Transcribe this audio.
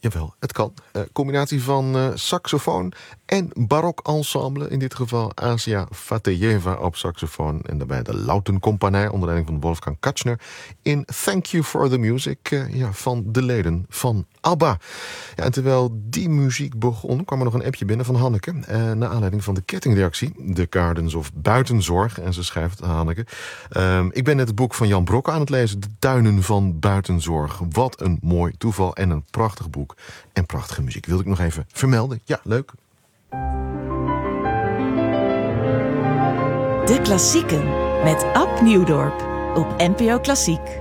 Jawel, het kan. Combinatie van saxofoon en barok ensemble. In dit geval Asia Fatejeva op saxofoon. En daarbij de Lautenkompanie onder leiding van Wolfgang Katschner. In Thank You for the Music van de leden van ABBA. Ja, en terwijl die muziek begon, kwam er nog een appje binnen van Hanneke. Naar aanleiding van de kettingreactie. The Gardens of Buitenzorg. En ze schrijft, Hanneke. Ik ben net het boek van Jan Brok aan het lezen. De Tuinen van Buitenzorg. Wat een mooi toeval en een prachtig boek. En prachtige muziek. Wilde ik nog even vermelden. Ja, leuk. De Klassieken met Ab Nieuwdorp op NPO Klassiek.